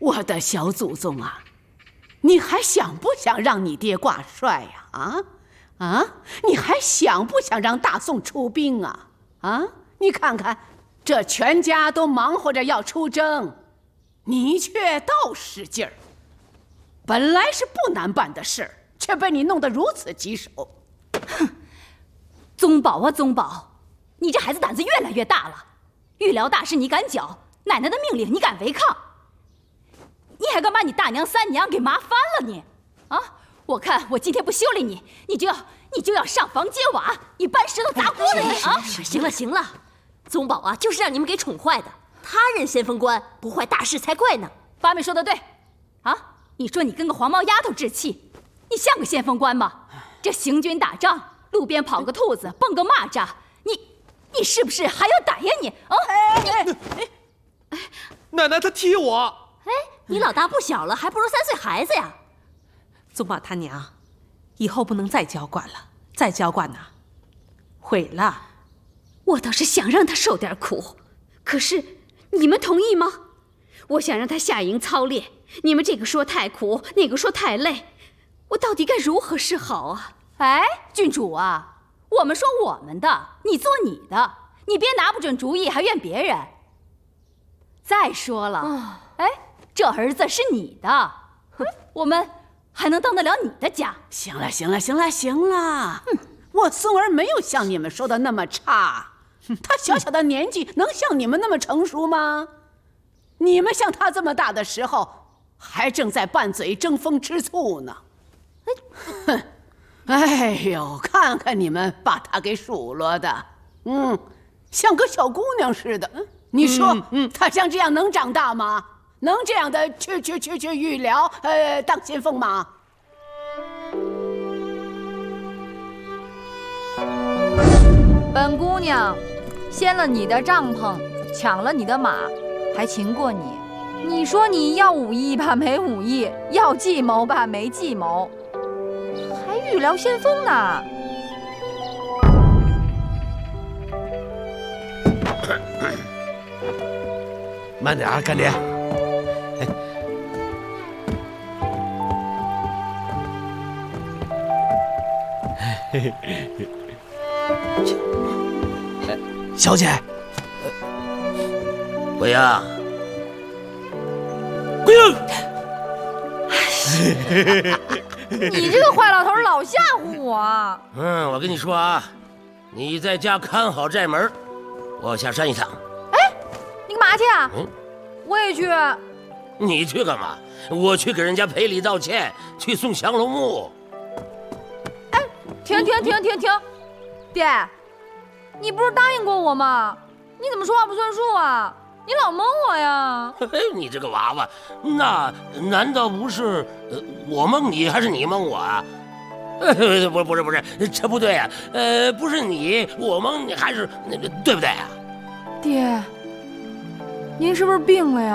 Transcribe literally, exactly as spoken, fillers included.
我的小祖宗啊，你还想不想让你爹挂帅呀？啊啊！你还想不想让大宋出兵啊？啊！你看看，这全家都忙活着要出征，你却倒使劲儿。本来是不难办的事儿，却被你弄得如此棘手。 哼！宗保啊宗保，你这孩子胆子越来越大了。御辽大事你敢搅，奶奶的命令你敢违抗，你还敢把你大娘三娘给麻翻了你？啊！我看我今天不修理你，你就要你就要上房揭瓦，你搬石头砸锅子你啊！ 行了行了，宗保啊，就是让你们给宠坏的，他任先锋官，不坏大事才怪呢。 八妹说的对，啊！你说你跟个黄毛丫头置气，你像个先锋官吗？这行军打仗，路边跑个兔子，蹦个蚂蚱，你你是不是还有胆呀你？啊！ 哎哎哎！奶奶她踢我！ 哎，你老大不小了，还不如三岁孩子呀。 宗保他娘，以后不能再娇惯了，再娇惯呐，毁了。 我倒是想让他受点苦，可是你们同意吗？我想让他下营操练，你们这个说太苦，那个说太累，我到底该如何是好啊？哎，郡主啊，我们说我们的，你做你的，你别拿不准主意还怨别人。再说了，哦、哎，这儿子是你的，我们还能当得了你的家？ 行了，行了，行了，行了。哼，我孙儿没有像你们说的那么差，他小小的年纪能像你们那么成熟吗？你们像他这么大的时候，还正在拌嘴争风吃醋呢。哼，哎呦，看看你们把他给数落的，嗯，像个小姑娘似的。你说，嗯嗯、他像这样能长大吗？能这样的去去去去御辽，呃，当先锋吗？ 本姑娘掀了你的帐篷，抢了你的马，还擒过你。你说你要武艺吧没武艺，要计谋吧没计谋，还御辽先锋呢。 慢点啊，干爹。小姐， 桂英， 桂英， 你这个坏老头老吓唬我。 嗯，我跟你说啊，你在家看好寨门，我下山一趟。 哎，你干嘛去啊？嗯，我也去。 你去干嘛？我去给人家赔礼道歉，去送降龙木。 哎，停停停停停，爹，你不是答应过我吗？你怎么说话不算数啊？你老蒙我呀！ 你这个娃娃，那难道不是呃我蒙你，还是你蒙我啊？呃，不是不是不是，这不对啊！呃，不是你我蒙你，还是那个对不对啊？ 爹，您是不是病了呀？